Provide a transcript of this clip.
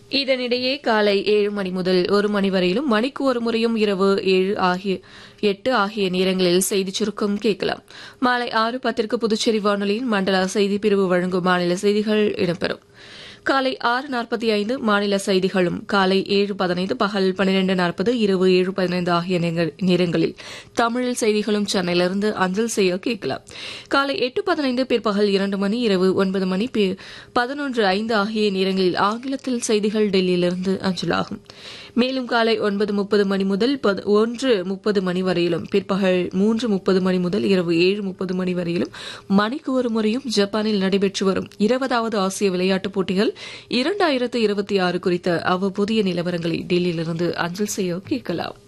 இதனிடையே காலை 7 மணி முதல் 1 மணி வரையிலும் மணிக்கு ஒரு முறையும் இரவு 8 ஆகிய நேரங்களில் செய்திச் சுருக்கம் கேட்கலாம். மாலை 6:10 புதுச்சேரி வானொலியின் மண்டல செய்திப் பிரிவு வழங்கும் மாநில செய்திகள் இடம்பெறும். காலை 6:45 மாநில செய்திகளும், காலை 7:15 பகல் 12:40 இரவு 7:15 ஆகிய நேரங்களில் தமிழில் செய்திகளும் சென்னையிலிருந்து அஞ்சல் செய்ய கேட்கலாம். காலை 8:15 பிற்பகல் 2 மணி இரவு 9 மணி 11:05 ஆகிய நேரங்களில் ஆங்கிலத்தில் செய்திகள் டெல்லியிலிருந்து அஞ்சலாகும். மேலும் காலை 9:30 மணி முதல் 1:30 மணி வரையிலும், பிற்பகல் 3:30 மணி முதல் இரவு 7:30 மணி வரையிலும் மணிக்கு ஒரு முறையும் ஜப்பானில் நடைபெற்று வரும் 20வது ஆசிய விளையாட்டுப் போட்டிகள் 2026 குறித்த அவ்வப்போதைய நிலவரங்களை டெல்லியிலிருந்து அஞ்சல் செய்ய கேட்கலாம்.